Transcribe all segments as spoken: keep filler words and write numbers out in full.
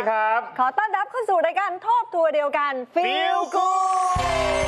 ครับขอต้อนรับเข้าสู่รายการทบทัวร์เดียวกัน Feel Good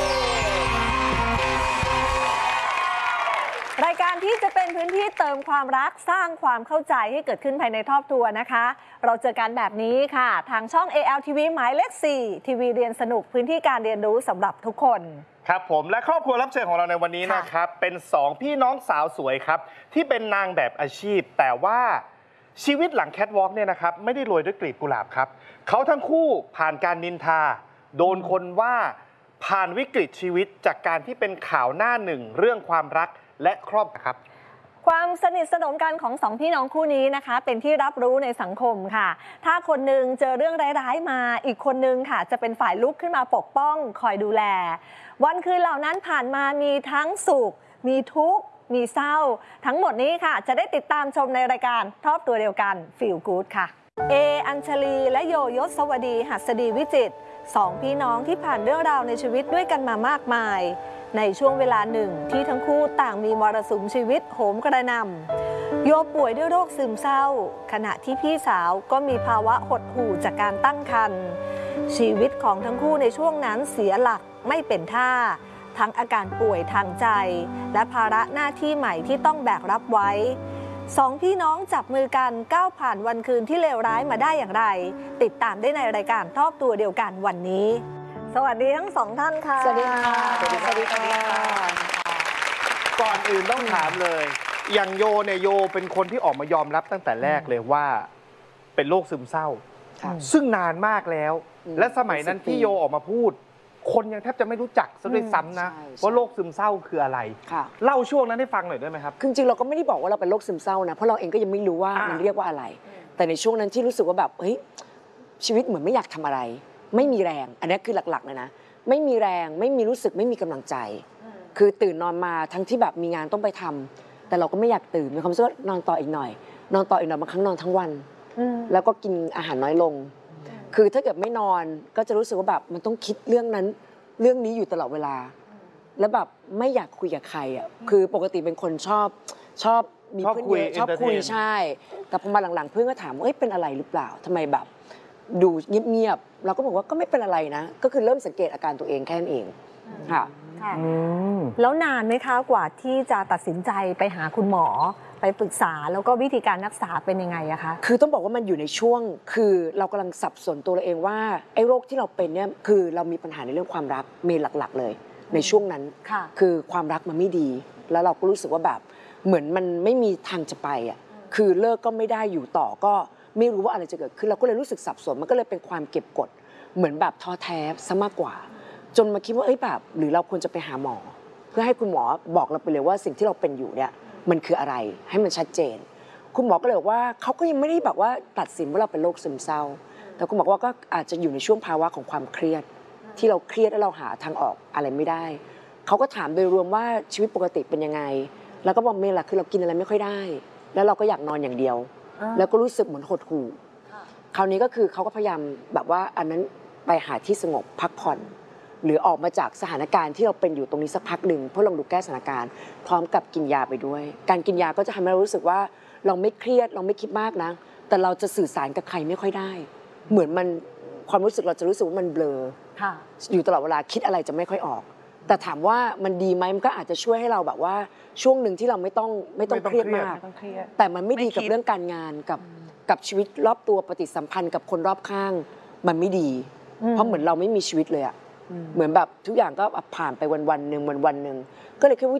รายการที่จะเป็นพื้นที่เติมความรักสร้างความเข้าใจให้เกิดขึ้นภายในทบทัวร์นะคะ เราเจอกันแบบนี้ค่ะทางช่อง เอ แอล ที วี หมายเลข สี่ ทีวีเรียนสนุกพื้นที่การเรียนรู้สำหรับทุกคนครับผมและครอบครัวรับเชิญของเราในวันนี้นะครับเป็นสองพี่น้องสาวสวยครับที่เป็นนางแบบอาชีพแต่ว่าชีวิตหลังแคทวอล์กเนี่ยนะครับไม่ได้โรยด้วยกลีบกุหลาบครับเขาทั้งคู่ผ่านการนินทาโดนคนว่าผ่านวิกฤตชีวิตจากการที่เป็นข่าวหน้าหนึ่งเรื่องความรักและครอบครัวครับความสนิทสนมกันของสองพี่น้องคู่นี้นะคะเป็นที่รับรู้ในสังคมค่ะถ้าคนหนึ่งเจอเรื่องร้ายๆมาอีกคนนึงค่ะจะเป็นฝ่ายลุกขึ้นมาปกป้องคอยดูแลวันคืนเหล่านั้นผ่านมามีทั้งสุขมีทุกข์มีเศร้าทั้งหมดนี้ค่ะจะได้ติดตามชมในรายการทบตัวเดียวกัน Feel Good ค่ะเออัญชลีและโยยศวดีหัสดีวิจิตรสองพี่น้องที่ผ่านเรื่องราวในชีวิตด้วยกันมามากมายในช่วงเวลาหนึ่งที่ทั้งคู่ต่างมีมรสุมชีวิตโหมกระหน่ำโยป่วยด้วยโรคซึมเศร้าขณะที่พี่สาวก็มีภาวะหดหู่จากการตั้งครรภ์ชีวิตของทั้งคู่ในช่วงนั้นเสียหลักไม่เป็นท่าทั้งอาการป่วยทางใจและภาระหน้าที่ใหม่ที่ต้องแบกรับไว้สองพี่น้องจับมือกันก้าวผ่านวันคืนที่เลวร้ายมาได้อย่างไรติดตามได้ในรายการทบตัวเดียวกันวันนี้สวัสดีทั้งสองท่านค่ะสวัสดีค่ะสวัสดีค่ะก่อนอื่นต้องถามเลยอย่างโยเนี่ยโยเป็นคนที่ออกมายอมรับตั้งแต่แรกเลยว่าเป็นโรคซึมเศร้าซึ่งนานมากแล้วและสมัยนั้นที่โยออกมาพูดคนยังแทบจะไม่รู้จักซะด้วยซ้ำนะว่าโรคซึมเศร้าคืออะไรเล่าช่วงนั้นให้ฟังหน่อยได้ไหมครับจริงๆเราก็ไม่ได้บอกว่าเราเป็นโรคซึมเศร้านะเพราะเราเองก็ยังไม่รู้ว่ามันเรียกว่าอะไรแต่ในช่วงนั้นที่รู้สึกว่าแบบเฮ้ยชีวิตเหมือนไม่อยากทำอะไรไม่มีแรงอันนี้คือหลักๆเลยนะไม่มีแรงไม่มีรู้สึกไม่มีกำลังใจคือตื่นนอนมาทั้งที่แบบมีงานต้องไปทำแต่เราก็ไม่อยากตื่นมีความรู้สึกว่านอนต่ออีกหน่อยนอนต่ออีกหน่อยบางครั้งนอนทั้งวันแล้วก็กินอาหารน้อยลงคือถ้าเกิดไม่นอนก็จะรู้สึกว่าแบบมันต้องคิดเรื่องนั้นเรื่องนี้อยู่ตลอดเวลาแล้วแบบไม่อยากคุยกับใครอ่ะคือปกติเป็นคนชอบชอบมีเพื่อนเยอะชอบคุยใช่แต่พอมาหลังๆเพื่อนก็ถามว่าเอ้ยเป็นอะไรหรือเปล่าทำไมแบบดูเงียบๆเราก็บอกว่าก็ไม่เป็นอะไรนะก็คือเริ่มสังเกตอาการตัวเองแค่นั้นเองค่ะแล้วนานไหมคะกว่าที่จะตัดสินใจไปหาคุณหมอไปปรึกษาแล้วก็วิธีการรักษาเป็นยังไงอะคะคือต้องบอกว่ามันอยู่ในช่วงคือเรากำลังสับสนตัวเราเองว่าไอ้โรคที่เราเป็นเนี่ยคือเรามีปัญหาในเรื่องความรักเมนหลักๆเลยในช่วงนั้นคือความรักมันไม่ดีแล้วเราก็รู้สึกว่าแบบเหมือนมันไม่มีทางจะไปอ่ะคือเลิกก็ไม่ได้อยู่ต่อก็ไม่รู้ว่าอะไรจะเกิดขึ้นเราก็เลยรู้สึกสับสนมันก็เลยเป็นความเก็บกดเหมือนแบบท้อแท้ซะมากกว่าจนมาคิดว่าเอ้ยแบบหรือเราควรจะไปหาหมอเพื่อให้คุณหมอบอกเราไปเลยว่าสิ่งที่เราเป็นอยู่เนี่ยมันคืออะไรให้มันชัดเจนคุณหมอก็เลยบอกว่าเขาก็ยังไม่ได้แบบว่าตัดสินว่าเราเป็นโรคซึมเศร้าแต่คุณหมอว่าก็อาจจะอยู่ในช่วงภาวะของความเครียดที่เราเครียดแล้วเราหาทางออกอะไรไม่ได้เขาก็ถามโดยรวมว่าชีวิตปกติเป็นยังไงแล้วก็บอกเมย์ล่ะคือเรากินอะไรไม่ค่อยได้แล้วเราก็อยากนอนอย่างเดียวแล้วก็รู้สึกเหมือนหดหู่คราวนี้ก็คือเขาก็พยายามแบบว่าอันนั้นไปหาที่สงบพักผ่อนหรือออกมาจากสถานการณ์ที่เราเป็นอยู่ตรงนี้สักพักหนึ่งเพื่อลองดูแก้สถานการณ์พร้อมกับกินยาไปด้วยการกินยาก็จะทำให้เรารู้สึกว่าเราไม่เครียดเราไม่คิดมากนะแต่เราจะสื่อสารกับใครไม่ค่อยได้เหมือนมันความรู้สึกเราจะรู้สึกว่ามันเบลออยู่ตลอดเวลาคิดอะไรจะไม่ค่อยออกแต่ถามว่ามันดีไหมมันก็อาจจะช่วยให้เราแบบว่าช่วงหนึ่งที่เราไม่ต้องไม่ต้องเครียดมากแต่มันไม่ดีกับเรื่องการงานกับกับชีวิตรอบตัวปฏิสัมพันธ์กับคนรอบข้างมันไม่ดีเพราะเหมือนเราไม่มีชีวิตเลยอะเหมือนแบบทุกอย่างก็ผ่านไปวันวันหนึ่งวันวันหนึ่งก็เลยคิดว่า